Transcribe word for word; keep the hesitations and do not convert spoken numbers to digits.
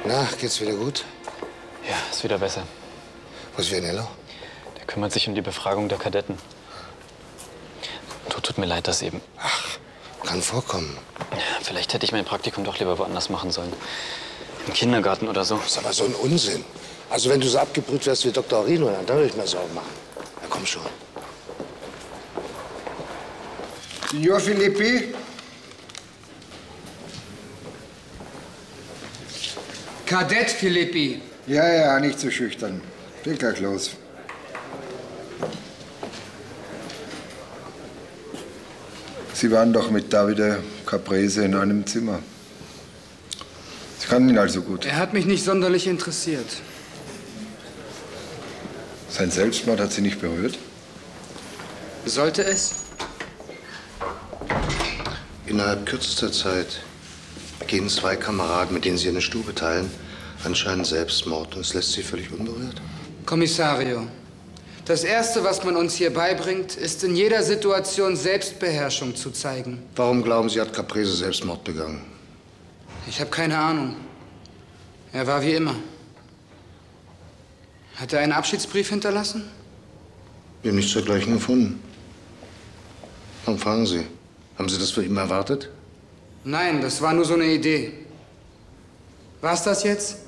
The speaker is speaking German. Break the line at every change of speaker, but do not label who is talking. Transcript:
Na, geht's wieder gut?
Ja, ist wieder besser.
Wo ist Vianello?
Der kümmert sich um die Befragung der Kadetten. Tut, tut mir leid, das eben.
Ach, kann vorkommen.
Ja, vielleicht hätte ich mein Praktikum doch lieber woanders machen sollen. Im Kindergarten oder so.
Das ist aber so ein Unsinn. Also wenn du so abgebrüht wärst wie Doktor Orino, dann würde ich mir Sorgen machen. Na komm schon.
Signor Filippi?
Kadett Filippi.
Ja, ja, nicht so schüchtern. Geht gleich los. Sie waren doch mit Davide Caprese in einem Zimmer. Sie kannten ihn also gut.
Er hat mich nicht sonderlich interessiert.
Sein Selbstmord hat Sie nicht berührt?
Sollte es?
Innerhalb kürzester Zeit begehen zwei Kameraden, mit denen Sie eine Stube teilen, anscheinend Selbstmord. Und es lässt Sie völlig unberührt?
Kommissario, das Erste, was man uns hier beibringt, ist in jeder Situation Selbstbeherrschung zu zeigen.
Warum glauben Sie, hat Caprese Selbstmord begangen?
Ich habe keine Ahnung. Er war wie immer. Hat er einen Abschiedsbrief hinterlassen?
Wir haben nichts dergleichen gefunden. Warum fragen Sie? Haben Sie das für ihn erwartet?
Nein, das war nur so eine Idee. War's das jetzt?